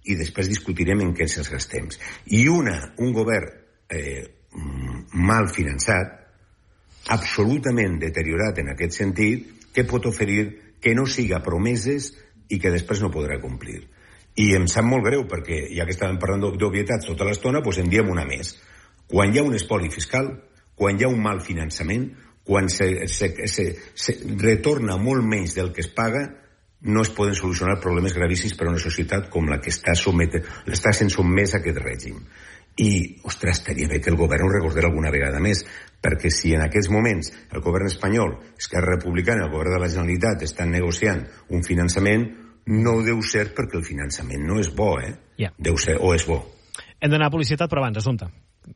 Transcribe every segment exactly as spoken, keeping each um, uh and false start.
i després discutirem en què ens gastem. I una, un govern eh, mal finançat, absolutament deteriorat en aquest sentit, que pot oferir que no siga promeses i que després no podrà complir. I em sap molt greu, perquè ja que estàvem parlant d'obvietats tota l'estona, doncs en diem una més. Quan hi ha un espoli fiscal, quan hi ha un mal finançament, quan se, se, se, se retorna molt menys del que es paga, no es poden solucionar problemes gravíssims per a una societat com la que està, somet, està sent sotmesa a aquest règim. I, ostres, estaria bé que el govern ho recordés alguna vegada més, perquè si en aquests moments el govern espanyol, Esquerra Republicana, el govern de la Generalitat estan negociant un finançament, no deu ser perquè el finançament no és bo, eh? Yeah. Deu ser, o és bo. Hem d'anar a publicitat, però abans, Assumpta.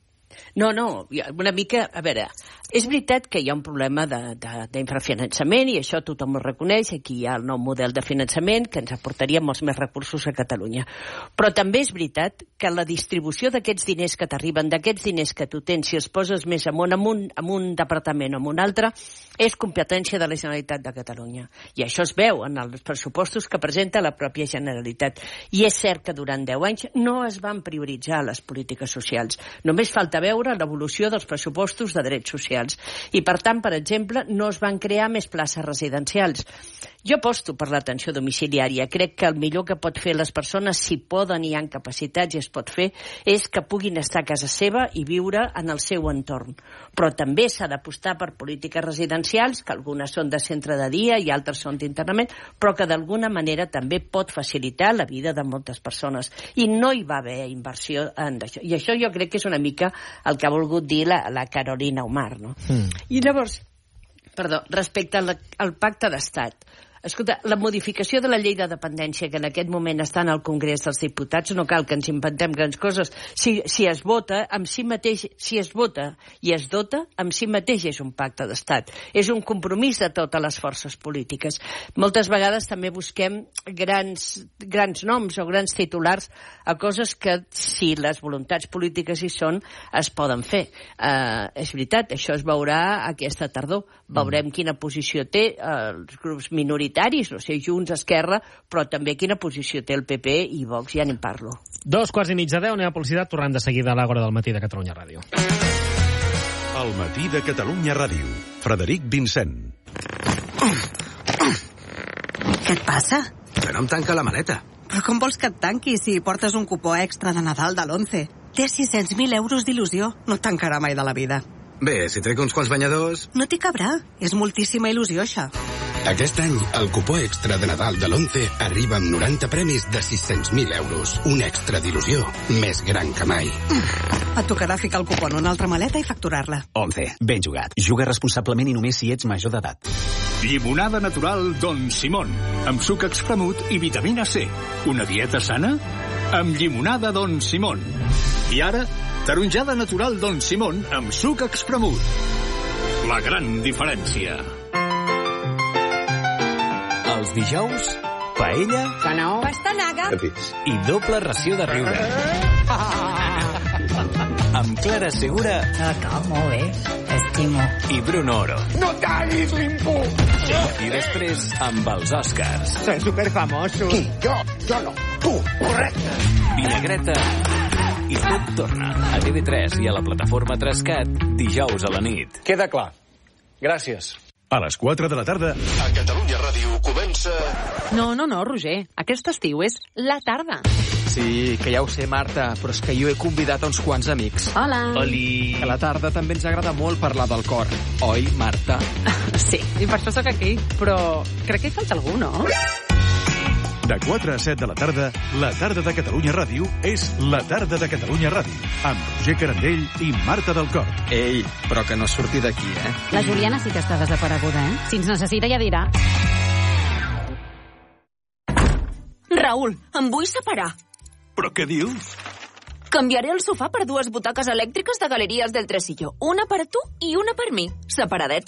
No, no, una mica, a veure, és veritat que hi ha un problema d'infrafinançament i això tothom ho reconeix, aquí hi ha el nou model de finançament que ens aportaria molts més recursos a Catalunya. Però també és veritat que la distribució d'aquests diners que t'arriben, d'aquests diners que tu tens, si els poses més amunt, en un, en un departament o en un altre, és competència de la Generalitat de Catalunya. I això es veu en els pressupostos que presenta la pròpia Generalitat. I és cert que durant deu anys no es van prioritzar les polítiques socials. Només falta veure l'evolució dels pressupostos de drets socials. I, per tant, per exemple, no es van crear més places residencials. Jo aposto per l'atenció domiciliària. Crec que el millor que pot fer les persones, si poden i han capacitats i es pot fer, és que puguin estar a casa seva i viure en el seu entorn. Però també s'ha d'apostar per polítiques residencials, que algunes són de centre de dia i altres són d'internament, però que d'alguna manera també pot facilitar la vida de moltes persones. I no hi va haver inversió en això. I això jo crec que és una mica el que ha volgut dir la, la Carolina Omar, no? Mm. I llavors, perdó, respecte al, al pacte d'estat, escolta, la modificació de la llei de dependència que en aquest moment està en el Congrés dels Diputats, no cal que ens inventem grans coses. Si, si es vota, amb si mateix, si es vota i es dota, amb si mateix és un pacte d'estat. És un compromís de totes les forces polítiques. Moltes vegades també busquem grans, grans noms o grans titulars a coses que, si les voluntats polítiques hi són, es poden fer. Uh, és veritat, això es veurà aquesta tardor. Veurem quina posició té uh, els grups minoritaris, no sé, Junts, Esquerra, però també quina posició té el P P i Vox, ja n'en parlo. Dos quarts i mig de deu, anem a publicitat, tornant de seguida a l'Àgora del matí de Catalunya Ràdio. El matí de Catalunya Ràdio. Frederic Vincent. Què et passa? Que no em tanca la maleta. Però com vols que et tanqui si portes un cupó extra de Nadal de l'Once? Té sis-cents mil euros d'il·lusió. No et tancarà mai de la vida. Bé, si trec uns quants banyadors... No t'hi cabrà. És moltíssima il·lusió, això. Aquest any, el cupó extra de Nadal de l'Once arriba amb noranta premis de sis-cents mil euros. Un extra d'il·lusió més gran que mai. Et tocarà ficar el cupó en una altra maleta i facturar-la. Once. Ben jugat. Juga responsablement i només si ets major d'edat. Llimonada natural Don Simón. Amb suc escremut i vitamina C. Una dieta sana? Amb llimonada Don Simón. I ara, taronjada natural Don Simón amb suc escremut. La gran diferència. Els dijous, paella... Canó. Pastanaga. I doble ració de riure. Amb Clara Segura... Acá, molt bé. Estimo. I Bruno Oro. No tallis l'imput! I després, amb els Oscars. Soy superfamoso. Qui? Jo? Jo no. Tu. Correcte. Vinagreta. I tot torna a T V tres i a la plataforma Trascat dijous a la nit. Queda clar. Gràcies. A les quatre de la tarda... A Catalunya Ràdio comença... No, no, no, Roger. Aquest estiu és la tarda. Sí, que ja ho sé, Marta, però és que jo he convidat a uns quants amics. Hola. Oli. A la tarda també ens agrada molt parlar del cor. Oi, Marta? Sí, i per això sóc aquí. Però crec que hi falta algú, no? De quatre a set de la tarda, la tarda de Catalunya Ràdio és la tarda de Catalunya Ràdio, amb Roger Carandell i Marta del Cor. Ei, però que no surti d'aquí, eh? La Juliana sí que està desapareguda, eh? Si ens necessita ja dirà. Raül, em vull separar. Però què dius? Canviaré el sofà per dues butaques elèctriques de Galeries del Tresillo. Una per tu i una per mi. Separadetes.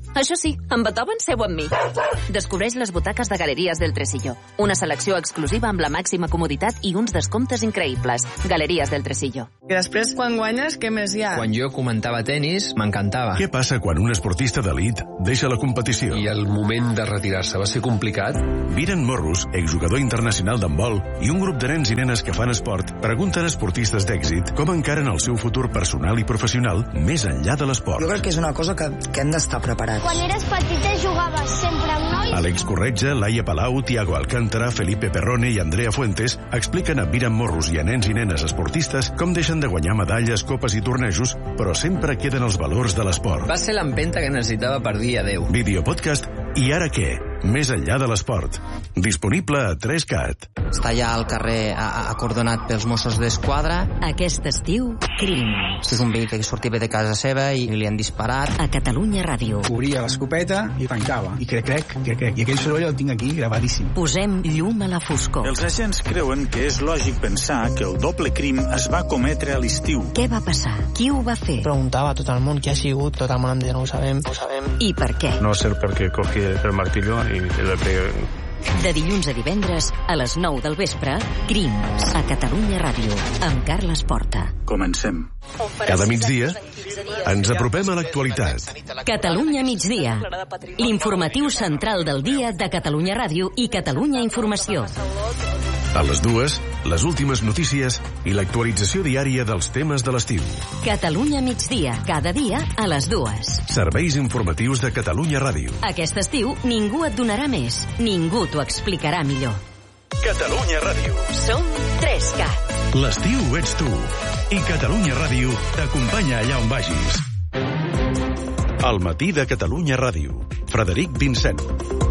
Això sí, en Beethoven seu amb mi. Descobreix les butaques de Galeries del Tresillo. Una selecció exclusiva amb la màxima comoditat i uns descomptes increïbles. Galeries del Tresillo. I després, quan guanyes, què més hi ha? Quan jo comentava tenis, m'encantava. Què passa quan un esportista d'elit deixa la competició? I el moment de retirar-se va ser complicat? Viren Morros, exjugador internacional d'handbol, i un grup de nens i nenes que fan esport pregunten a esportistes d'èxit com encaren el seu futur personal i professional més enllà de l'esport. Jo crec que és una cosa que, que hem d'estar preparats. Quan eres petita jugaves sempre amb nois? Àlex Corretja, Laia Palau, Tiago Alcántara, Felipe Perrone i Andrea Fuentes expliquen a Viren Morros i a nens i nenes esportistes com deixen de guanyar medalles, copes i tornejos, però sempre queden els valors de l'esport. Va ser l'empenta que necessitava per dir adeu. Videopodcast I ara què? Més enllà de l'esport. Disponible a tres cat. Està ja al carrer acordonat pels Mossos d'Esquadra. Aquest estiu, Crims. És un veí que sortia de casa seva i li han disparat. A Catalunya Ràdio. Obria l'escopeta i tancava. I crec, crec, crec, crec. I aquell soroll el tinc aquí gravadíssim. Posem llum a la foscor. Els agents creuen que és lògic pensar que el doble crim es va cometre a l'estiu. Què va passar? Qui ho va fer? Preguntava a tot el món qui ha sigut, tot el món em deia no ho sabem, no ho sabem. I per què? No sé per què cogí el martillo i le pegué. De dilluns a divendres, a les nou del vespre, Crims, a Catalunya Ràdio, amb Carles Porta. Comencem. Cada migdia ens apropem a l'actualitat. Catalunya migdia, l'informatiu central del dia de Catalunya Ràdio i Catalunya Informació. A les dues, les últimes notícies i l'actualització diària dels temes de l'estiu. Catalunya migdia, cada dia a les dues. Serveis informatius de Catalunya Ràdio. Aquest estiu ningú et donarà més, ningú t'ho explicarà millor. Catalunya Ràdio. Som tres cat. L'estiu ets tu. I Catalunya Ràdio t'acompanya allà on vagis. Al matí de Catalunya Ràdio. Frederic Vincent.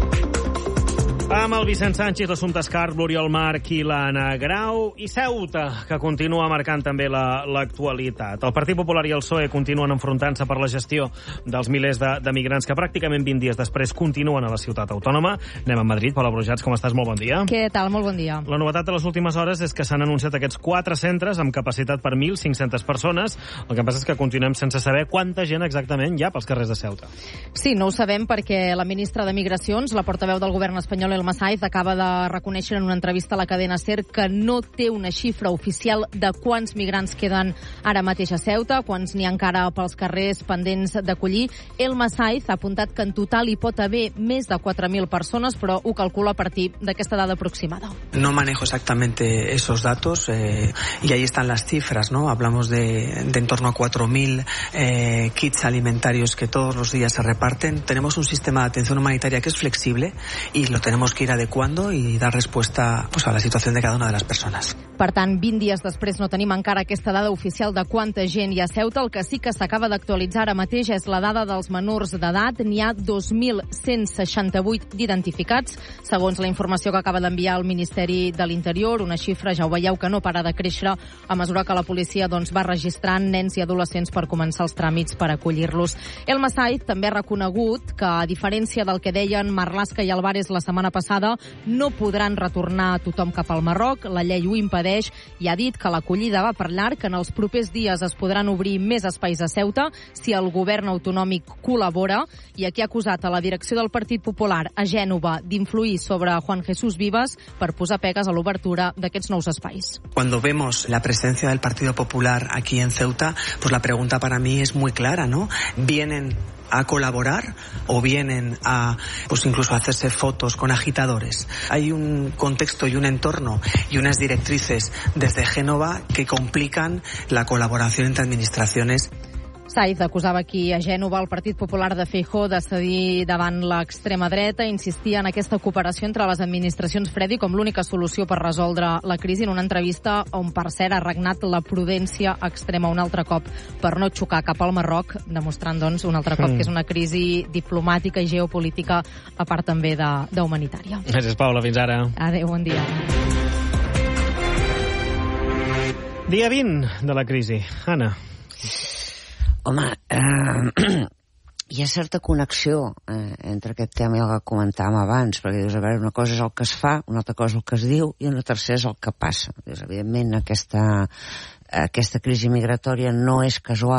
Amb el Vicent Sánchez, l'Assumpta Escarp, l'Oriol Marc i l'Anna Grau, i Ceuta, que continua marcant també l'actualitat. La, el Partit Popular i el P S O E continuen enfrontant-se per la gestió dels milers de, de migrants que pràcticament vint dies després continuen a la ciutat autònoma. Anem a Madrid. Paula Brujats, com estàs? Molt bon dia. Què tal? Molt bon dia. La novetat de les últimes hores és que s'han anunciat aquests quatre centres amb capacitat per mil cinc-centes persones. El que passa és que continuem sense saber quanta gent exactament hi ha pels carrers de Ceuta. Sí, no ho sabem perquè la ministra de Migracions, la portaveu del govern espanyol, El Masaiz, acaba de reconèixer en una entrevista a la cadena SER que no té una xifra oficial de quants migrants queden ara mateix a Ceuta, quants n'hi ha encara pels carrers pendents d'acollir. El Masaiz ha apuntat que en total hi pot haver més de quatre mil persones, però ho calcula a partir d'aquesta dada aproximada. No manejo exactamente esos datos eh, y ahí están las cifras, ¿no? Hablamos de, de en torno a cuatro mil eh, kits alimentarios que todos los días se reparten. Tenemos un sistema de atención humanitaria que es flexible y lo tenemos que ir adecuando y dar respuesta pues, a la situación de cada una de las persones. Per tant, vint dies després no tenim encara aquesta dada oficial de quanta gent hi ha a Ceuta. El que sí que s'acaba d'actualitzar ara mateix és la dada dels menors d'edat. N'hi ha dos mil cent seixanta-vuit d'identificats, segons la informació que acaba d'enviar el Ministeri de l'Interior. Una xifra, ja ho veieu, que no para de créixer a mesura que la policia doncs, va registrant nens i adolescents per començar els tràmits per acollir-los. El Masaiz també ha reconegut que, a diferència del que deien Marlaska i Álvarez la setmana passada, no podran retornar a tothom cap al Marroc. La llei ho impedeix i ha dit que l'acollida va per llarg, que en els propers dies es podran obrir més espais a Ceuta si el govern autonòmic col·labora, i aquí ha acusat a la direcció del Partit Popular a Gènova d'influir sobre Juan Jesús Vivas per posar pegues a l'obertura d'aquests nous espais. Cuando vemos la presencia del Partido Popular aquí en Ceuta, pues la pregunta para mí es muy clara, ¿no? ¿Vienen a colaborar o vienen a, pues incluso a hacerse fotos con agitadores? Hay un contexto y un entorno y unas directrices desde Génova que complican la colaboración entre administraciones. Saiz acusava aquí a Gènova el Partit Popular de Feijóo de cedir davant l'extrema dreta, insistia en aquesta cooperació entre les administracions, Freddy, com l'única solució per resoldre la crisi, en una entrevista on, per cert, ha regnat la prudència extrema un altre cop per no xocar cap al Marroc, demostrant, doncs, un altre cop mm. que és una crisi diplomàtica i geopolítica, a part també d'humanitària. Gràcies, Paula. Fins ara. Adéu, bon dia. Dia vint de la crisi. Anna. Home, eh, hi ha certa connexió eh, entre aquest tema i el que comentàvem abans, perquè dius, a veure, una cosa és el que es fa, una altra cosa és el que es diu i una tercera és el que passa. Dius, evidentment, aquesta, aquesta crisi migratòria no és casual,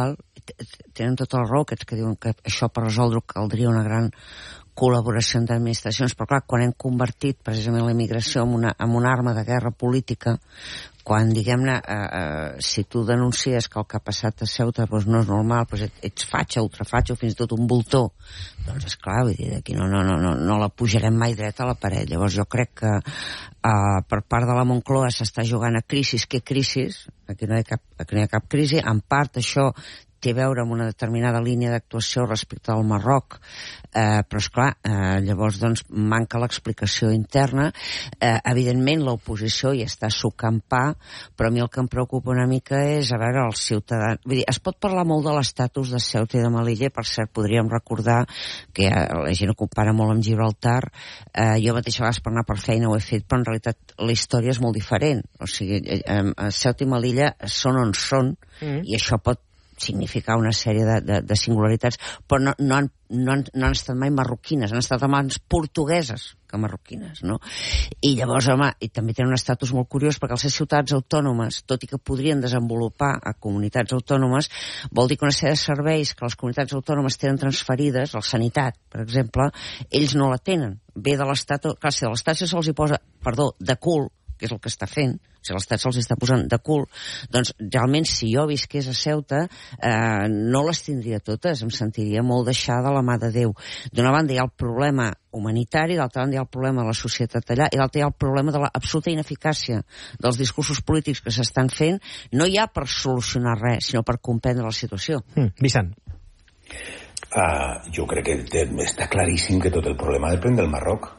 tenen tota la raó aquests que diuen que això per resoldre caldria una gran col·laboració entre administracions, però clar, quan hem convertit precisament la immigració en una, en una arma de guerra política, quan, diguem-ne, eh, eh, si tu denuncies que el que ha passat a Ceuta doncs no és normal, doncs et, ets fatxa, ultrafatxa o fins i tot un voltor, doncs esclar, vull dir, aquí no, no, no, no, no la pujarem mai dreta a la paret. Llavors jo crec que eh, per part de la Moncloa s'està jugant a crisis, què crisis? Aquí no hi ha cap, aquí no hi ha cap crisi, en part això té a veure amb una determinada línia d'actuació respecte al Marroc, eh, però esclar, eh, llavors doncs manca l'explicació interna. Eh, evidentment l'oposició hi està a sucampar, però a mi el que em preocupa una mica és, a veure, els ciutadans... Vull dir, es pot parlar molt de l'estatus de Ceuta i de Melilla, per cert, podríem recordar que eh, la gent ho compara molt amb Gibraltar, eh, jo mateixa vegades per anar per feina ho he fet, però en realitat la història és molt diferent. O sigui, eh, eh, Ceuta i Melilla són on són, mm. i això pot significar una sèrie de, de, de singularitats, però no, no, han, no, han, no han estat mai marroquines, han estat mans portugueses que marroquines, no? I llavors, home, i també tenen un estatus molt curiós, perquè al ser ciutats autònomes, tot i que podrien desenvolupar a comunitats autònomes, vol dir que una sèrie de serveis que les comunitats autònomes tenen transferides, la sanitat, per exemple, ells no la tenen. Ve de l'Estat, clar, si de l'Estat se'ls hi posa, perdó, de cul, que és el que està fent, si l'Estat se'ls està posant de cul, doncs realment si jo visqués a Ceuta eh, no les tindria totes, em sentiria molt deixada de la mà de Déu. D'una banda hi ha el problema humanitari, d'altra banda hi ha el problema de la societat allà, i d'altra hi ha el problema de l'absoluta ineficàcia dels discursos polítics que s'estan fent, no ja per solucionar res, sinó per comprendre la situació. Mm, Vicent. Uh, jo crec que està claríssim que tot el problema depèn del Marroc.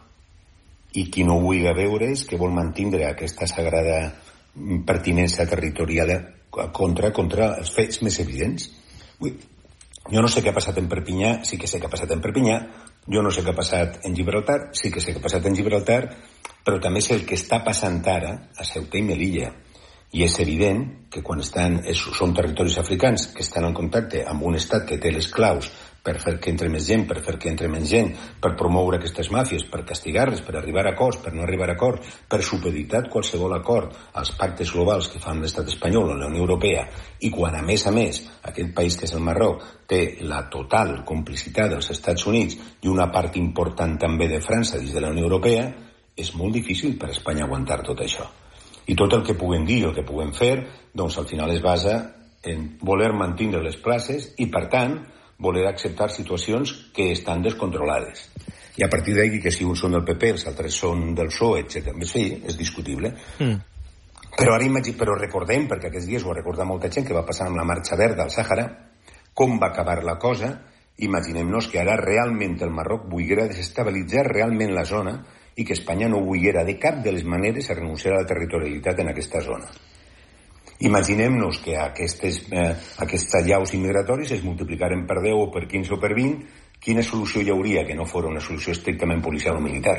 I qui no ho vulgui veure és que vol mantindre aquesta sagrada pertinença territorial contra, contra els fets més evidents. Ui, jo no sé què ha passat en Perpinyà, sí que sé què ha passat en Perpinyà, jo no sé què ha passat en Gibraltar, sí que sé què ha passat en Gibraltar, però també sé el que està passant ara a Ceuta i Melilla. I és evident que quan estan, són territoris africans que estan en contacte amb un estat que té les claus per fer que entre més gent, per fer que entre menys gent, per promoure aquestes màfies, per castigar-les, per arribar a acords, per no arribar a acords, per supeditar qualsevol acord als pactes globals que fan l'estat espanyol o la Unió Europea, i quan a més a més aquest país que és el Marroc té la total complicitat dels Estats Units i una part important també de França dins de la Unió Europea, és molt difícil per Espanya aguantar tot això. I tot el que puguem dir, el que puguem fer, doncs al final es basa en voler mantindre les places i, per tant, voler acceptar situacions que estan descontrolades. I a partir d'aquí, que si uns són del P P, els altres són del P S O E, etcètera. Sí, és discutible. Mm. Però ara imagine, però recordem, perquè aquests dies ho ha recordat molta gent, que va passar amb la marxa verda al Sàhara, com va acabar la cosa. Imaginem-nos que ara realment el Marroc volguera desestabilitzar realment la zona i que Espanya no volguera de cap de les maneres a renunciar a la territorialitat en aquesta zona. Imaginem-nos que aquestes, eh, aquests allaus immigratoris es multiplicaren per deu o per quinze o per vint, quina solució hi hauria que no fos una solució estrictament policial o militar?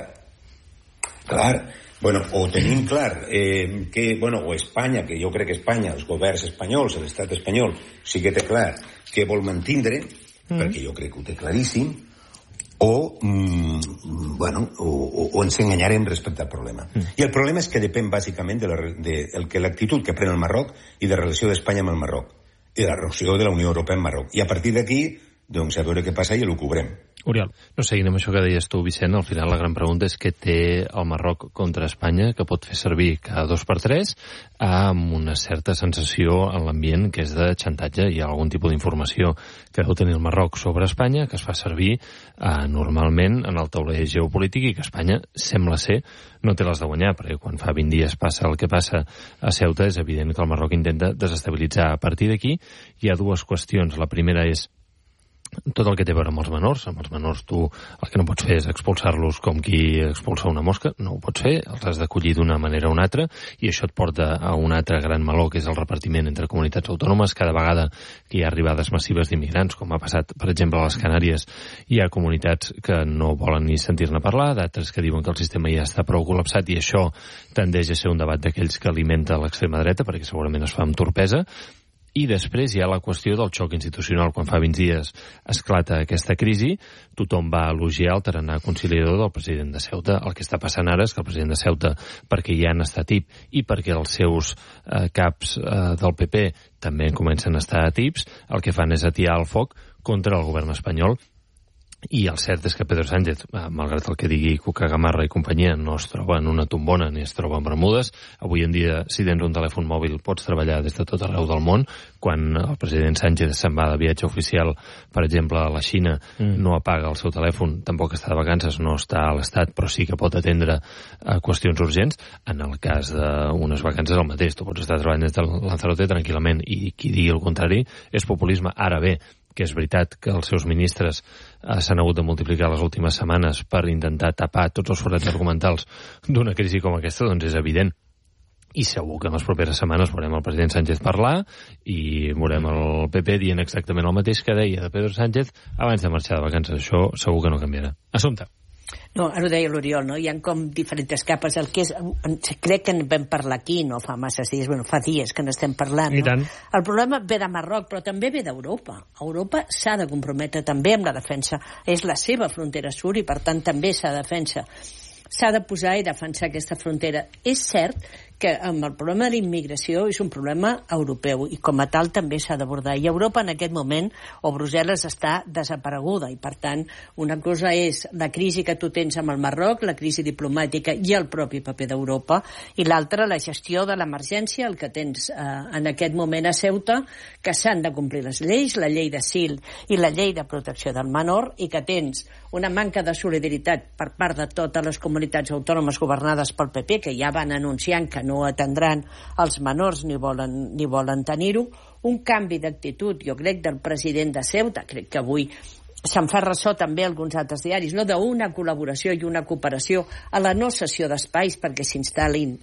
Clar, bueno, o tenim clar eh, que, bueno, o Espanya, que jo crec que Espanya, els governs espanyols, l'estat espanyol, sí que té clar que vol mantindre, mm. perquè jo crec que ho té claríssim, o, mm, bueno, o, o, o ens enganyarem respecte al problema. Mm. I el problema és que depèn bàsicament de, la, de el que l'actitud que pren el Marroc i de la relació d'Espanya amb el Marroc, i de la relació de la Unió Europea amb Marroc. I a partir d'aquí, doncs, a veure què passa i ho cobrem. Oriol. No, seguint amb això que deies tu, Vicent, al final la gran pregunta és què té el Marroc contra Espanya, que pot fer servir cada dos per tres, amb una certa sensació en l'ambient que és de xantatge. Hi ha algun tipus d'informació que deu tenir el Marroc sobre Espanya, que es fa servir eh, normalment en el tauler geopolític i que Espanya sembla ser no té les de guanyar, perquè quan fa vint dies passa el que passa a Ceuta, és evident que el Marroc intenta desestabilitzar. A partir d'aquí hi ha dues qüestions. La primera és tot el que té a veure amb els menors. Amb els menors tu el que no pots fer és expulsar-los com qui expulsa una mosca, no ho pots fer, els has d'acollir d'una manera o una altra, i això et porta a un altre gran meló, que és el repartiment entre comunitats autònomes. Cada vegada que hi ha arribades massives d'immigrants, com ha passat, per exemple, a les Canàries, hi ha comunitats que no volen ni sentir-ne parlar, d'altres que diuen que el sistema ja està prou col·lapsat, i això tendeix a ser un debat d'aquells que alimenta l'extrema dreta, perquè segurament es fa amb torpesa. I després hi ha la qüestió del xoc institucional. Quan fa vint dies esclata aquesta crisi, tothom va elogiar el tarannà conciliador del president de Ceuta. El que està passant ara és que el president de Ceuta, perquè ja han estat tip i perquè els seus eh, caps eh, del P P també comencen a estar a tips, el que fan és atiar el foc contra el govern espanyol. I el cert és que Pedro Sánchez, malgrat el que digui Cuca Gamarra i companyia, no es troba en una tombona ni es troba en Bermudes. Avui en dia, si tens un telèfon mòbil, pots treballar des de tot arreu del món. Quan el president Sánchez se'n va de viatge oficial, per exemple, a la Xina, mm. no apaga el seu telèfon, tampoc està de vacances, no està a l'Estat, però sí que pot atendre a qüestions urgents. En el cas d'unes vacances, el mateix. Tu pots estar treballant des de Lanzarote tranquil·lament, i qui digui el contrari és populisme. Ara bé, que és veritat que els seus ministres eh, s'han hagut de multiplicar les últimes setmanes per intentar tapar tots els forats argumentals d'una crisi com aquesta, doncs és evident. I segur que en les properes setmanes veurem el president Sánchez parlar i veurem el P P dient exactament el mateix que deia de Pedro Sánchez abans de marxar de vacances. Això segur que no canviarà. Assumpte. No, ara ho deia l'Oriol, no? Hi ha com diferents capes. El que és, crec que en vam parlar aquí, no fa massa dies, bueno, fa dies que n'estem parlant. I tant. No? El problema ve de Marroc, però també ve d'Europa. Europa s'ha de comprometre també amb la defensa. És la seva frontera sud i, per tant, també s'ha de defensa. S'ha de posar i defensar aquesta frontera. És cert que amb el problema de la immigració és un problema europeu i com a tal també s'ha d'abordar. I Europa en aquest moment, o Brussel·les, està desapareguda i per tant una cosa és la crisi que tu tens amb el Marroc, la crisi diplomàtica i el propi paper d'Europa, i l'altra la gestió de l'emergència, el que tens eh, en aquest moment a Ceuta, que s'han de complir les lleis, la llei d'asil i la llei de protecció del menor, i que tens una manca de solidaritat per part de totes les comunitats autònomes governades pel P P, que ja van anunciant que no atendran els menors ni volen, ni volen tenir-ho, un canvi d'actitud, jo crec, del president de Ceuta, crec que avui se'n fa ressò també alguns altres diaris, no, d'una col·laboració i una cooperació a la no cessió d'espais perquè s'instal·lin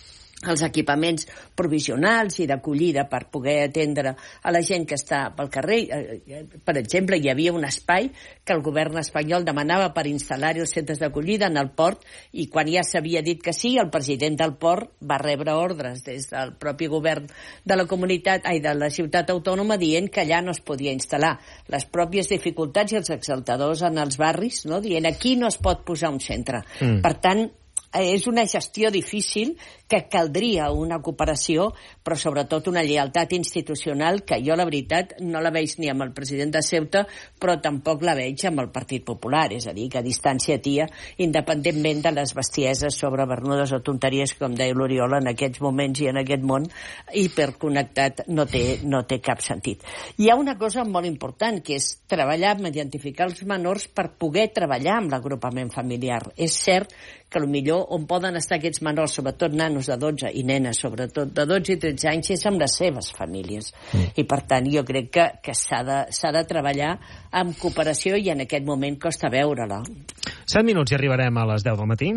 els equipaments provisionals i d'acollida per poder atendre a la gent que està pel carrer. Per exemple, hi havia un espai que el govern espanyol demanava per instal·lar-hi els centres d'acollida en el port i quan ja s'havia dit que sí, el president del port va rebre ordres des del propi govern de la comunitat, ai, de la ciutat autònoma dient que allà no es podia instal·lar. Les pròpies dificultats i els exaltadors en els barris, no? Dient aquí no es pot posar un centre. Mm. Per tant, és una gestió difícil que caldria una cooperació, però sobretot una lleialtat institucional que jo, la veritat, no la veig ni amb el president de Ceuta, però tampoc la veig amb el Partit Popular, és a dir, que a distància tia, independentment de les bestieses sobre Bermudes o tonteries, com deia l'Oriol, en aquests moments i en aquest món hiperconnectat no té, no té cap sentit. Hi ha una cosa molt important, que és treballar amb identificar els menors per poder treballar amb l'agrupament familiar. És cert que potser on poden estar aquests menors, sobretot nanos de dotze i nenes, sobretot de dotze i tretze anys, és amb les seves famílies. Mm. I, per tant, jo crec que, que s'ha de, s'ha de treballar amb cooperació i en aquest moment costa veure-la. set minuts i arribarem a les deu del matí.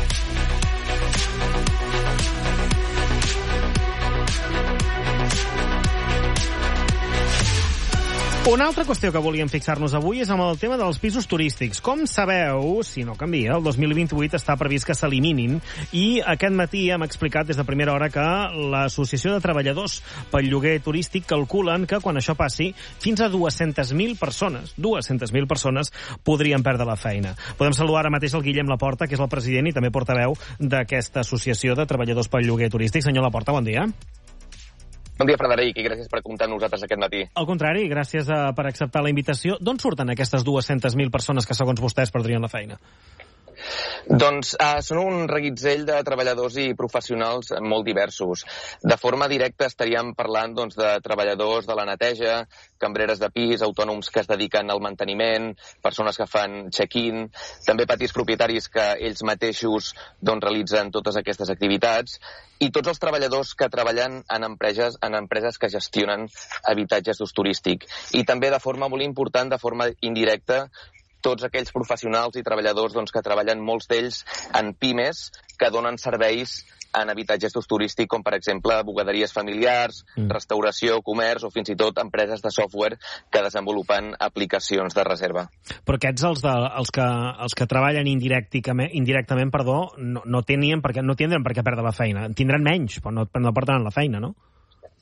Una altra qüestió que volíem fixar-nos avui és amb el tema dels pisos turístics. Com sabeu, si no canvia, el dos mil vint-i-vuit està previst que s'eliminin i aquest matí hem explicat des de primera hora que l'Associació de Treballadors pel Lloguer Turístic calculen que quan això passi fins a dues-centes mil persones, dues-centes mil persones podrien perdre la feina. Podem saludar ara mateix el Guillem Laporta, que és el president i també portaveu d'aquesta Associació de Treballadors pel Lloguer Turístic. Senyor Laporta, bon dia. Bon dia, Frederic, i gràcies per comptar amb nosaltres aquest matí. Al contrari, gràcies uh, per acceptar la invitació. D'on surten aquestes dues-centes mil persones que, segons vostès, perdrien la feina? Doncs uh, són un reguitzell de treballadors i professionals molt diversos. De forma directa estaríem parlant doncs, de treballadors de la neteja, cambreres de pis, autònoms que es dediquen al manteniment, persones que fan check-in, també petits propietaris que ells mateixos doncs, realitzen totes aquestes activitats, i tots els treballadors que treballen en empreses, en empreses que gestionen habitatges d'ús turístic. I també de forma molt important, de forma indirecta, tots aquells professionals i treballadors doncs, que treballen molts d'ells en pimes que donen serveis en habitatges d'ús turístic, com per exemple bugaderies familiars, mm. restauració, comerç o fins i tot empreses de software que desenvolupen aplicacions de reserva. Però aquests, els, de, els, que, els que treballen indirectament, indirectament perdó, no, no, tenien perquè, no tindran per què perdre la feina. Tindran menys, però no, no perdran la feina, no?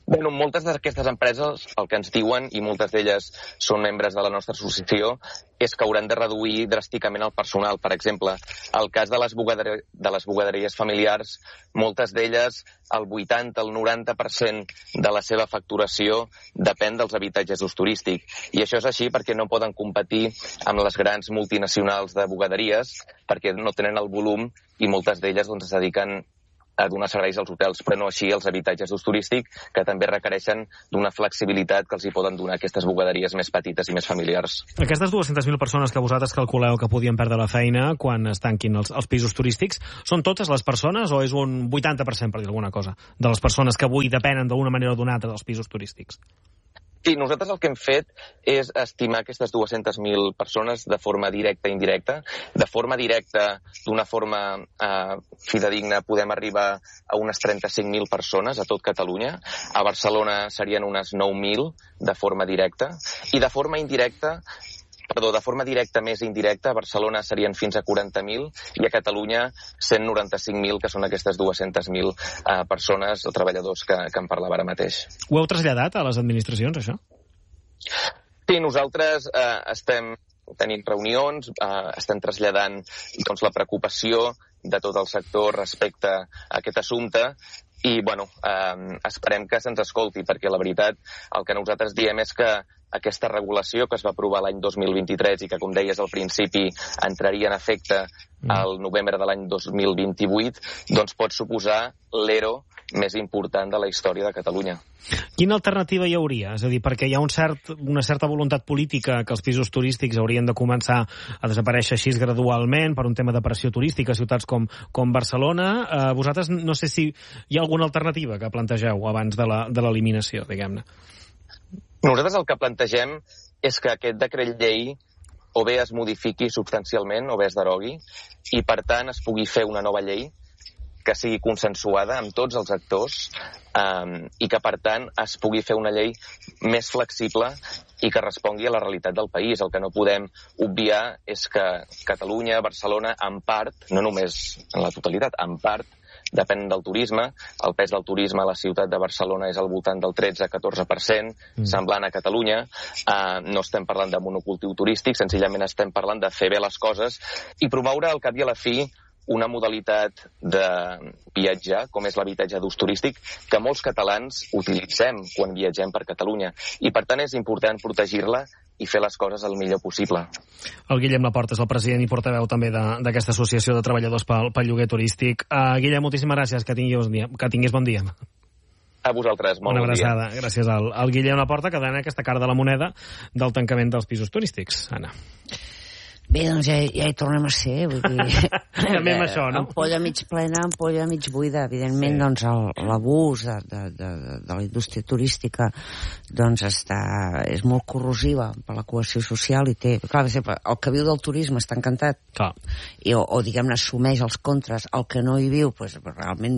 Bueno, moltes d'aquestes empreses el que ens diuen, i moltes d'elles són membres de la nostra associació, és que hauran de reduir dràsticament el personal. Per exemple, el cas de les, bugader de les bugaderies familiars, moltes d'elles, el vuitanta, el noranta per cent de la seva facturació depèn dels habitatges d'ús turístic. I això és així perquè no poden competir amb les grans multinacionals de bugaderies, perquè no tenen el volum i moltes d'elles doncs, es dediquen a donar serveis als hotels, però no així als habitatges d'ús turístic, que també requereixen d'una flexibilitat que els hi poden donar aquestes bugaderies més petites i més familiars. Aquestes dues-centes mil persones que vosaltres calculeu que podien perdre la feina quan es tanquin els, els pisos turístics, són totes les persones o és un vuitanta per cent, per dir alguna cosa, de les persones que avui depenen d'una manera o d'una altra dels pisos turístics? Sí, nosaltres el que hem fet és estimar aquestes dues-centes mil persones de forma directa i indirecta. De forma directa, d'una forma eh, fidedigna, podem arribar a unes trenta-cinc mil persones a tot Catalunya. A Barcelona serien unes nou mil de forma directa. I de forma indirecta, perdó, de forma directa més indirecta, a Barcelona serien fins a quaranta mil i a Catalunya cent noranta-cinc mil, que són aquestes dues-centes mil eh, persones o treballadors que, que en parlava ara mateix. Ho heu traslladat a les administracions, això? Sí, nosaltres eh, estem tenint reunions, eh, estem traslladant doncs, la preocupació de tot el sector respecte a aquest assumpte i bueno, eh, esperem que se'ns escolti, perquè la veritat el que nosaltres diem és que aquesta regulació que es va aprovar l'any dos mil vint-i-tres i que, com deies al principi, entraria en efecte al novembre de l'any dos mil vint-i-vuit, doncs pot suposar l'ero més important de la història de Catalunya. Quina alternativa hi hauria? És a dir, perquè hi ha un cert, una certa voluntat política que els pisos turístics haurien de començar a desaparèixer així gradualment per un tema de pressió turística a ciutats com, com Barcelona. Eh, vosaltres no sé si hi ha alguna alternativa que plantegeu abans de l'eliminació, diguem-ne. Nosaltres el que plantegem és que aquest decret llei o bé es modifiqui substancialment o bé es derogui i, per tant, es pugui fer una nova llei que sigui consensuada amb tots els actors um, i que, per tant, es pugui fer una llei més flexible i que respongui a la realitat del país. El que no podem obviar és que Catalunya, Barcelona, en part, no només en la totalitat, en part, depèn del turisme. El pes del turisme a la ciutat de Barcelona és al voltant del tretze a catorze per cent, mm. semblant a Catalunya. Uh, no estem parlant de monocultiu turístic, senzillament estem parlant de fer bé les coses i promoure, al cap i a la fi, una modalitat de viatjar, com és l'habitatge d'ús turístic, que molts catalans utilitzem quan viatgem per Catalunya. I, per tant, és important protegir-la i fer les coses el millor possible. El Guillem Laporta és el president i portaveu també d'aquesta associació de treballadors pel, pel lloguer turístic. Uh, Guillem, moltíssimes gràcies, que tinguis bon dia. Que tinguis bon dia. A vosaltres, molt Una bon dia. Una abraçada. Gràcies al, al Guillem Laporta, que dona aquesta cara de la moneda del tancament dels pisos turístics. Anna. Bé, doncs ja, ja hi tornem a ser, vull dir... També amb això, no? Ampolla mig plena, ampolla mig buida. Evidentment, sí. doncs, l'abús de, de, de, de la indústria turística doncs està, és molt corrosiva per la cohesió social i té... Clar, exemple, el que viu del turisme està encantat Clar. i, o, o diguem-ne, assumeix els contres. El que no hi viu, doncs, realment...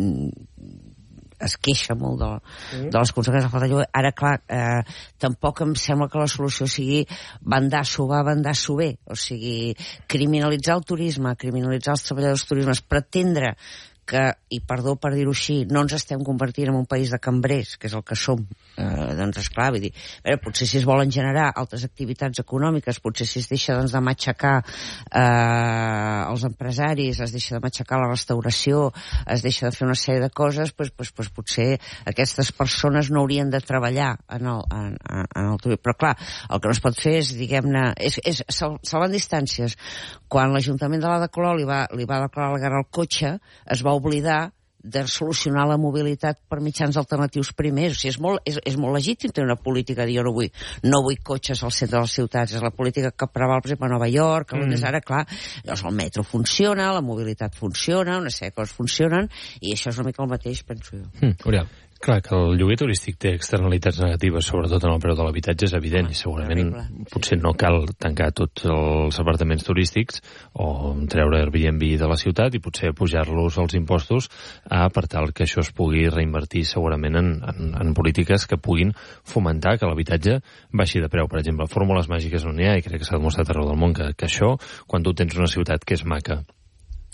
es queixa molt de, de les conseqüències de la falta de lloguer. Ara, clar, eh, tampoc em sembla que la solució sigui bandar-s'ho va, bandar-s'ho bé. O sigui, criminalitzar el turisme, criminalitzar els treballadors turismes, pretendre que, i perdó per dir-ho així, no ens estem convertint en un país de cambrers, que és el que som, eh, doncs esclar, vull dir, a veure, potser si es volen generar altres activitats econòmiques, potser si es deixa doncs, de matxacar eh, els empresaris, es deixa de matxacar la restauració, es deixa de fer una sèrie de coses, doncs, doncs, doncs potser aquestes persones no haurien de treballar en el, en, en el turisme. Però clar, el que no es pot fer és, diguem-ne, és, és salvant distàncies. Quan l'Ajuntament de l'Ada Colau li va, li va declarar la guerra al cotxe, es va oblidar de solucionar la mobilitat per mitjans alternatius primers. O sigui, és molt, és, és molt legítim tenir una política de jo no vull, no vull cotxes al centre de les ciutats. És la política que preval, per exemple, a Nova York, a Londres. Mm. Ara, clar, doncs el metro funciona, la mobilitat funciona, una sèrie de coses funcionen, i això és una mica el mateix, penso jo. Mm, Oriol. Clar, que el lloguer turístic té externalitats negatives, sobretot en el preu de l'habitatge, és evident, i segurament potser no cal tancar tots els apartaments turístics o treure Airbnb de la ciutat i potser pujar-los els impostos a, per tal que això es pugui reinvertir segurament en, en, en polítiques que puguin fomentar que l'habitatge baixi de preu. Per exemple, fórmules màgiques no n'hi ha, i crec que s'ha demostrat arreu del món que, que això, quan tu tens una ciutat que és maca,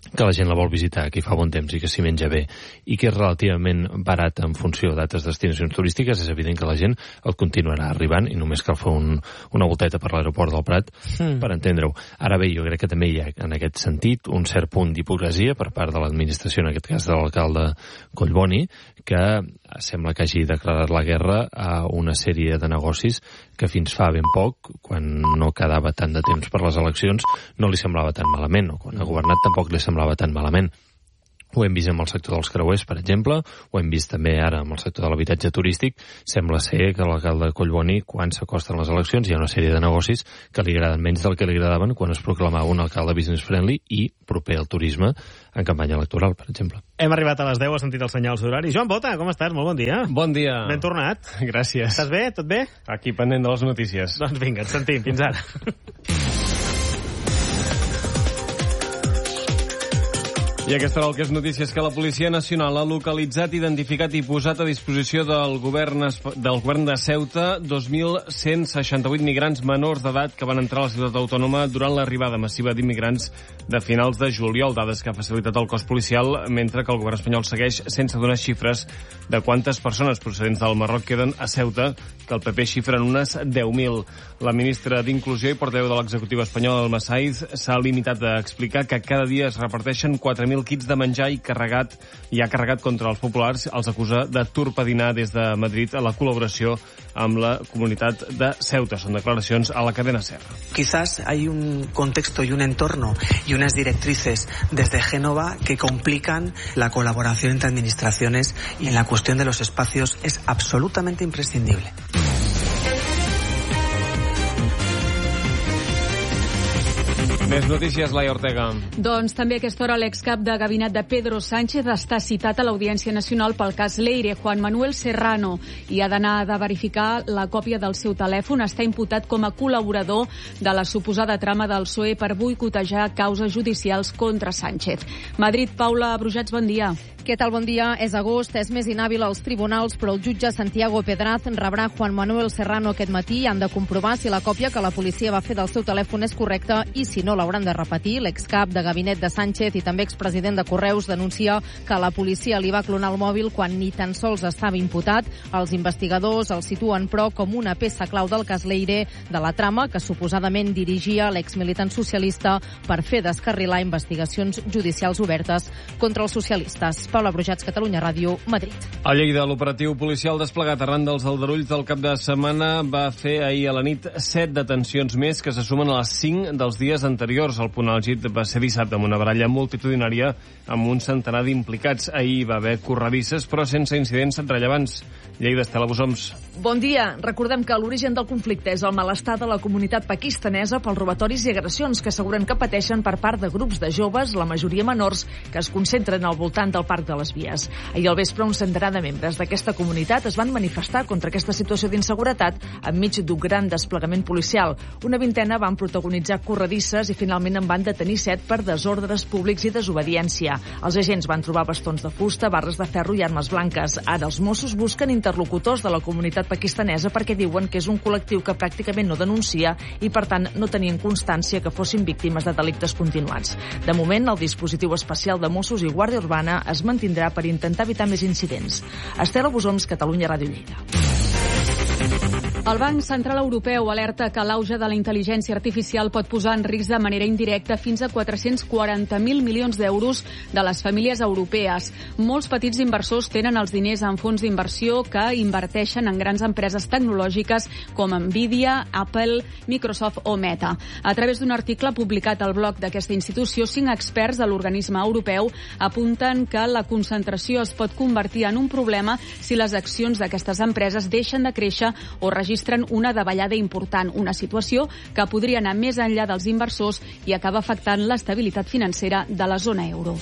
que la gent la vol visitar, que hi fa bon temps i que s'hi menja bé, i que és relativament barat en funció d'altres destinacions turístiques, és evident que la gent el continuarà arribant i només cal fer un, una volteta per l'aeroport del Prat mm. per entendre-ho. Ara bé, jo crec que també hi ha, en aquest sentit, un cert punt d'hipocresia per part de l'administració, en aquest cas de l'alcalde Collboni, que sembla que hagi declarat la guerra a una sèrie de negocis que fins fa ben poc, quan no quedava tant de temps per les eleccions, no li semblava tan malament, o quan ha governat tampoc li semblava tan malament. Ho hem vist amb el sector dels creuers, per exemple, ho hem vist també ara amb el sector de l'habitatge turístic. Sembla ser que l'alcalde Collboni, quan s'acosten les eleccions, hi ha una sèrie de negocis que li agraden menys del que li agradaven quan es proclamava un alcalde business-friendly i proper al turisme en campanya electoral, per exemple. Hem arribat a les deu, ha sentit els senyals horaris. Joan Bota, com estàs? Molt bon dia. Bon dia. Ben tornat. Gràcies. Estàs bé? Tot bé? Aquí pendent de les notícies. Doncs vinga, et sentim. Fins ara. I aquesta hora el que és notícia és que la Policia Nacional ha localitzat, identificat i posat a disposició del govern, del govern de Ceuta dos mil cent seixanta-vuit migrants menors d'edat que van entrar a la ciutat autònoma durant l'arribada massiva d'immigrants de finals de juliol, dades que ha facilitat el cos policial, mentre que el govern espanyol segueix sense donar xifres de quantes persones procedents del Marroc queden a Ceuta, que el P P xifra en unes deu mil. La ministra d'Inclusió i portaveu de l'executiu espanyol, Alma Saiz, s'ha limitat a explicar que cada dia es reparteixen quatre mil kits de menjar i carregat i ha carregat contra els populars, els acusa de torpedinar des de Madrid a la col·laboració amb la comunitat de Ceuta. Són declaracions a la cadena SER. Quizás hay un contexto y un entorno y unas directrices desde Génova que complican la colaboración entre administraciones y en la cuestión de los espacios es absolutamente imprescindible. Més notícies, Laia Ortega. Doncs també a aquesta hora l'excap de gabinet de Pedro Sánchez està citat a l'Audiència Nacional pel cas Leire, Juan Manuel Serrano, i ha d'anar de verificar la còpia del seu telèfon. Està imputat com a col·laborador de la suposada trama del P S O E per boicotejar causes judicials contra Sánchez. Madrid, Paula Brujats, bon dia. Què tal? Bon dia. És agost, és més inhàbil als tribunals, però el jutge Santiago Pedraz rebrà Juan Manuel Serrano aquest matí i han de comprovar si la còpia que la policia va fer del seu telèfon és correcta i si no l'hauran de repetir. L'excap de gabinet de Sánchez i també expresident de Correus denuncia que la policia li va clonar el mòbil quan ni tan sols estava imputat. Els investigadors el situen, però, com una peça clau del cas Leire, de la trama que suposadament dirigia l'exmilitant socialista per fer descarrilar investigacions judicials obertes contra els socialistes. Paula Brujats, Catalunya Ràdio, Madrid. A Lleida, l'operatiu policial desplegat arran dels aldarulls del cap de setmana va fer ahir a la nit set detencions més que se sumen a les cinc dels dies anteriors. El punt àlgid va ser dissabte amb una baralla multitudinària amb un centenar d'implicats. Ahir va haver corredisses, però sense incidents rellevants. Lleida, Estela Bosoms. Bon dia. Recordem que l'origen del conflicte és el malestar de la comunitat pakistanesa pels robatoris i agressions que asseguren que pateixen per part de grups de joves, la majoria menors, que es concentren al voltant del Parc de les Vies. Ahir al vespre, un centenar de membres d'aquesta comunitat es van manifestar contra aquesta situació d'inseguretat enmig d'un gran desplegament policial. Una vintena van protagonitzar corredisses i finalment en van detenir set per desordres públics i desobediència. Els agents van trobar bastons de fusta, barres de ferro i armes blanques. Ara els Mossos busquen interlocutors de la comunitat pakistanesa perquè diuen que és un col·lectiu que pràcticament no denuncia i, per tant, no tenien constància que fossin víctimes de delictes continuats. De moment, el dispositiu especial de Mossos i Guàrdia Urbana es mantindrà per intentar evitar més incidents. Estela Bosoms, Catalunya Ràdio, Lleida. El Banc Central Europeu alerta que l'auge de la intel·ligència artificial pot posar en risc de manera indirecta fins a quatre-cents quaranta mil milions d'euros de les famílies europees. Molts petits inversors tenen els diners en fons d'inversió que inverteixen en grans empreses tecnològiques com Nvidia, Apple, Microsoft o Meta. A través d'un article publicat al blog d'aquesta institució, cinc experts de l'organisme europeu apunten que la concentració es pot convertir en un problema si les accions d'aquestes empreses deixen de créixer o registren una davallada important, una situació que podria anar més enllà dels inversors i acabar afectant l'estabilitat financera de la zona euro.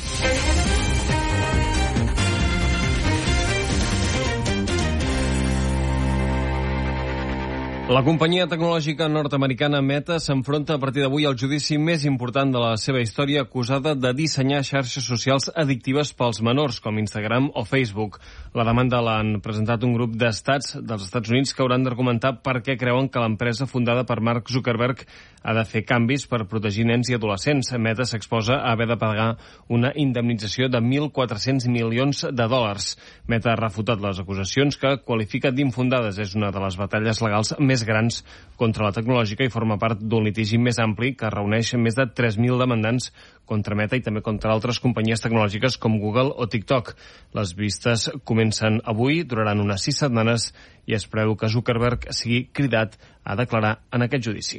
La companyia tecnològica nord-americana Meta s'enfronta a partir d'avui al judici més important de la seva història, acusada de dissenyar xarxes socials addictives pels menors, com Instagram o Facebook. La demanda l'han presentat un grup d'estats dels Estats Units que hauran d'argumentar per què creuen que l'empresa fundada per Mark Zuckerberg ha de fer canvis per protegir nens i adolescents. Meta s'exposa a haver de pagar una indemnització de mil quatre-cents milions de dòlars. Meta ha refutat les acusacions, que qualifica d'infundades. És una de les batalles legals més grans contra la tecnològica i forma part d'un litigi més ampli que reuneix més de tres mil demandants contra Meta i també contra altres companyies tecnològiques com Google o TikTok. Les vistes comencen avui, duraran unes sis setmanes i es preveu que Zuckerberg sigui cridat a declarar en aquest judici.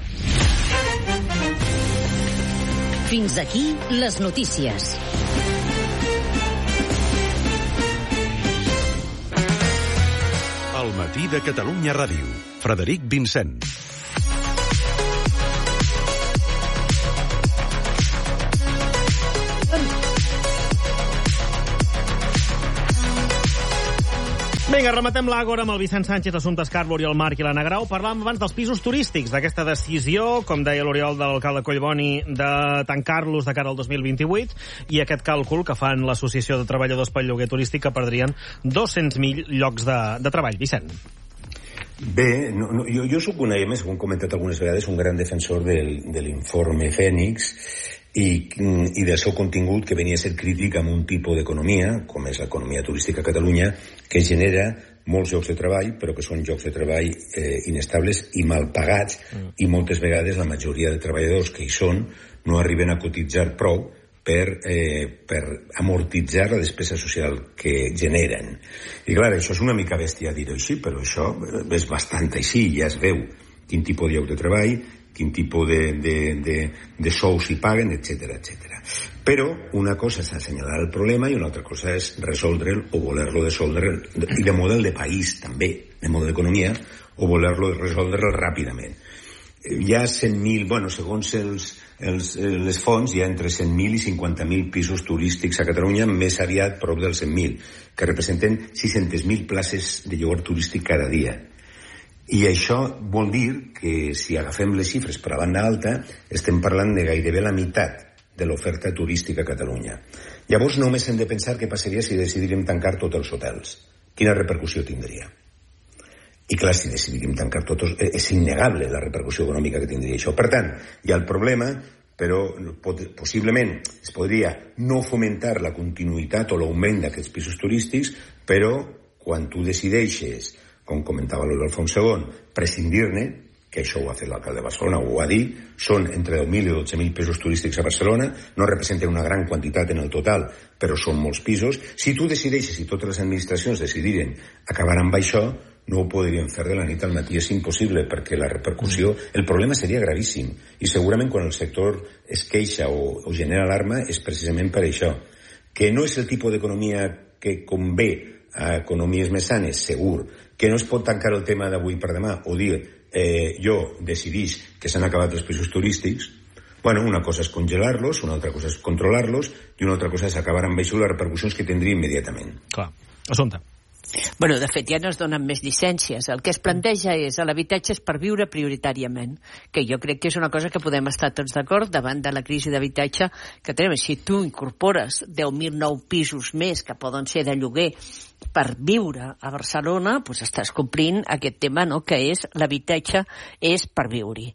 Fins aquí les notícies. El matí de Catalunya Ràdio. Frederic Vincent. Vinga, rematem l'Àgora amb el Vicent Sánchez, Assumpta Escàrbor i el Marc i l'Anna Grau. Parlàvem abans dels pisos turístics, d'aquesta decisió, com deia l'Oriol, de l'alcalde Collboni, de tancar-los de cara al dos mil vint-i-vuit, i aquest càlcul que fan l'Associació de Treballadors pel Lloguer Turístic, que perdrien dos-cents mil llocs de, de treball. Vicent. Bé, no, no, jo, jo soc una, i a més, ho hem comentat algunes vegades, un gran defensor del, de l'informe Fènix i, i del seu contingut, que venia a ser crític amb un tipus d'economia, com és l'economia turística a Catalunya, que genera molts llocs de treball, però que són llocs de treball eh, inestables i mal pagats, mm. i moltes vegades la majoria de treballadors que hi són no arriben a cotitzar prou per, eh, per amortitzar la despesa social que generen. I clar, això és una mica bèstia dir-ho així, però això és bastant així, ja es veu quin tipus de lloc de treball, quin tipus de, de, de, de sous hi paguen, etcètera, etcètera. Però una cosa és assenyalar el problema i una altra cosa és resoldre'l o voler-lo resoldre, i de model de país també, de model d'economia, o voler-lo resoldre'l ràpidament. Hi ha cent mil, bueno, segons els, els, les fonts, hi ha entre cent mil i cinquanta mil pisos turístics a Catalunya, més aviat prop dels cent mil, que representen sis-centes mil places de lloguer turístic cada dia. I això vol dir que, si agafem les xifres per a banda alta, estem parlant de gairebé la meitat de l'oferta turística a Catalunya. Llavors només hem de pensar què passaria si decidiríem tancar tots els hotels. Quina repercussió tindria? I clar, si decidiríem tancar tots, és innegable la repercussió econòmica que tindria això. Per tant, hi ha el problema, però pot, possiblement es podria no fomentar la continuïtat o l'augment d'aquests pisos turístics, però quan tu decideixes, com comentava l'Alfons segon, prescindir-ne, que això ho ha fet l'alcalde de Barcelona, ho ha dit, són entre deu mil i dotze mil pisos turístics a Barcelona, no representen una gran quantitat en el total, però són molts pisos. Si tu decideixes, si totes les administracions decidiren acabar amb això, no ho podrien fer de la nit al matí, és impossible, perquè la repercussió, el problema seria gravíssim, i segurament quan el sector es queixa o, o genera alarma és precisament per això, que no és el tipus d'economia que convé a economies més sanes, segur, que no es pot tancar el tema d'avui per demà o dir eh, jo decidís que s'han acabat els pisos turístics. Bueno, una cosa és congelar-los, una altra cosa és controlar-los i una altra cosa és acabar amb això les repercussions que tindria immediatament. Clar. Assumpta. Bueno, de fet, ja no es donen més llicències. El que es planteja és l'habitatge és per viure prioritàriament, que jo crec que és una cosa que podem estar tots d'acord davant de la crisi d'habitatge que tenim. Si tu incorpores deu mil nous pisos més que poden ser de lloguer per viure a Barcelona, doncs estàs complint aquest tema, no?, que és l'habitatge és per viure-hi.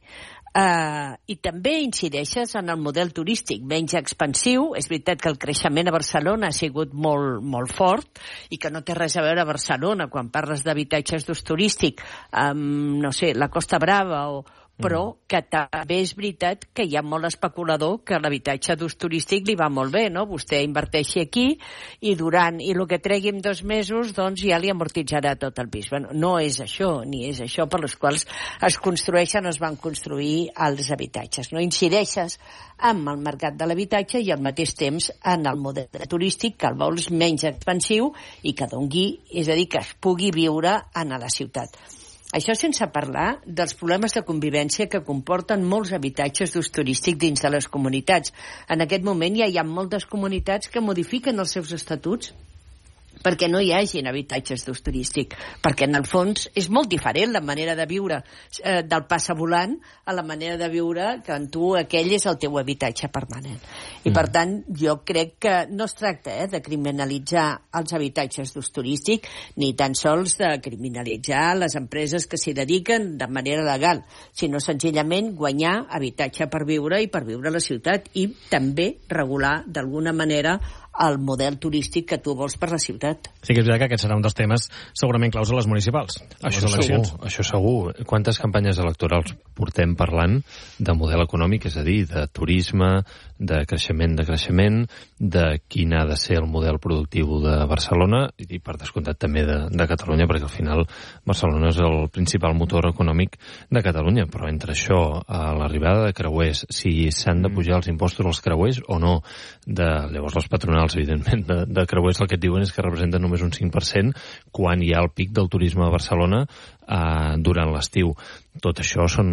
Uh, I també incideixes en el model turístic menys expansiu. És veritat que el creixement a Barcelona ha sigut molt, molt fort i que no té res a veure a Barcelona quan parles d'habitatges d'ús turístic amb, no sé, la Costa Brava o però que també és veritat que hi ha molt especulador que l'habitatge d'ús turístic li va molt bé, no? Vostè inverteixi aquí i durant, i el que tregui en dos mesos, doncs ja li amortitzarà tot el pis. Bueno, no és això, ni és això per les quals es construeixen, es van construir els habitatges. No incideixes amb el mercat de l'habitatge i al mateix temps en el model turístic, que el vols menys expansiu i que dongui, és a dir, que es pugui viure en la ciutat. Això sense parlar dels problemes de convivència que comporten molts habitatges d'ús turístic dins de les comunitats. En aquest moment ja hi ha moltes comunitats que modifiquen els seus estatuts perquè no hi hagin habitatges d'ús turístic, perquè en el fons és molt diferent la manera de viure eh, del passavolant a la manera de viure que en tu aquell és el teu habitatge permanent. I mm. per tant, jo crec que no es tracta eh, de criminalitzar els habitatges d'ús turístic, ni tan sols de criminalitzar les empreses que s'hi dediquen de manera legal, sinó senzillament guanyar habitatge per viure i per viure a la ciutat, i també regular d'alguna manera el model turístic que tu vols per la ciutat. Sí que és veritat que aquest serà un dels temes segurament claus a les municipals. Això segur, això segur. Quantes campanyes electorals portem parlant de model econòmic, és a dir, de turisme, de creixement, de creixement, de quin ha de ser el model productiu de Barcelona i per descomptat també de, de Catalunya, perquè al final Barcelona és el principal motor econòmic de Catalunya, però entre això, a l'arribada de creuers, si s'han de pujar els impostos als creuers o no, de, llavors les patronals, evidentment, de, de creuers el que et diuen és que representen només un cinc per cent quan hi ha el pic del turisme a Barcelona eh, durant l'estiu. Tot això són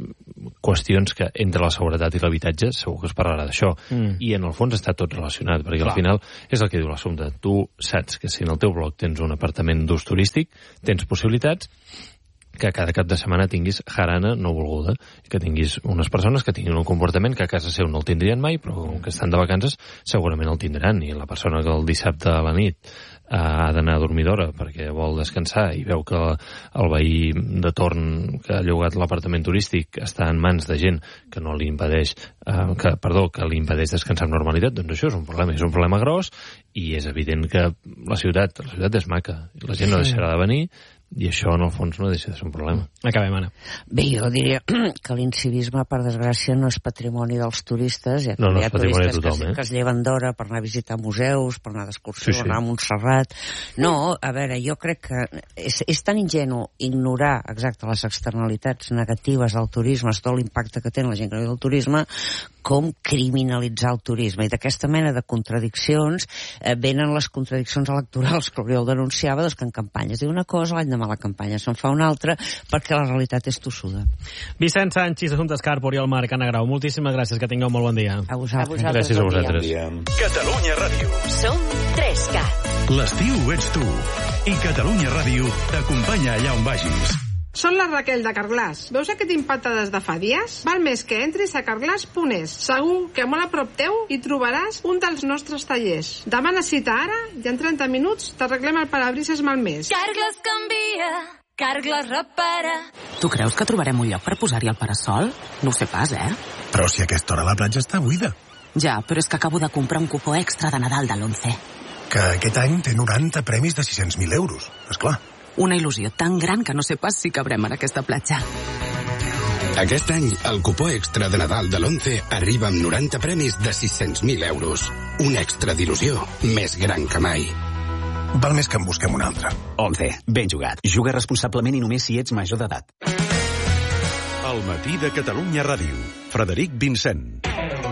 qüestions que entre la seguretat i l'habitatge segur que es parlarà d'això. Mm. I en el fons està tot relacionat, perquè Clar. al final és el que diu l'assumpte. Tu saps que si en el teu bloc tens un apartament d'ús turístic, tens possibilitats que cada cap de setmana tinguis jarana no volguda, que tinguis unes persones que tinguin un comportament que a casa seu no el tindrien mai, però com que estan de vacances segurament el tindran, i la persona que el dissabte a la nit eh, ha d'anar a dormir d'hora perquè vol descansar i veu que el veí de torn que ha llogat l'apartament turístic està en mans de gent que no li impedeix eh, que, perdó, que li impedeix descansar amb normalitat, doncs això és un problema, és un problema gros, i és evident que la ciutat, la ciutat és maca, la gent no deixarà de venir, i això, en el fons, no deixa de ser un problema. Acabem, Anna. Bé, jo diria que l'incivisme, per desgràcia, no és patrimoni dels turistes. Ja no, no hi ha és patrimoni turistes de tothom, que, eh? que es lleven d'hora per anar a visitar museus, per anar d'excursió, sí, sí. anar a Montserrat. No, a veure, jo crec que és, és tan ingenu ignorar exacte les externalitats negatives del turisme, tot l'impacte que té la gent que ve del turisme, com criminalitzar el turisme. I d'aquesta mena de contradiccions eh, venen les contradiccions electorals que l'Oriol denunciava, doncs que en campanya es diu una cosa, l'any demà la campanya se'n fa una altra, perquè la realitat és tossuda. Vicent Sanchis, Assumpta Escarp, Oriol Marc, Anna Grau, moltíssimes gràcies, que tingueu molt bon dia. A vosaltres. A vosaltres. Gràcies a vosaltres. Catalunya Ràdio. Som tres cat. L'estiu ets tu. I Catalunya Ràdio t'acompanya allà on vagis. Són la Raquel de Carglass. Veus aquest impacte des de fa dies? Val més que entris a carglass punt es. Segur que molt a prop teu hi trobaràs un dels nostres tallers. Demana cita ara i en trenta minuts t'arreglem el parabrises malmès. Carglass canvia, Carglass repara. Tu creus que trobarem un lloc per posar-hi el parasol? No ho sé pas, eh? Però si a aquesta hora la platja està buida. Ja, però és que acabo de comprar un cupó extra de Nadal de l'Once. Que aquest any té noranta premis de sis-cents mil euros, esclar. Una il·lusió tan gran que no sé pas si cabrem en aquesta platja. Aquest any, el cupó extra de Nadal de l'Once arriba amb noranta premis de sis-cents mil euros. Un extra d'il·lusió més gran que mai. Val més que en busquem un altre. Once, ben jugat. Juga responsablement i només si ets major d'edat. El matí de Catalunya Ràdio. Frederic Vincent.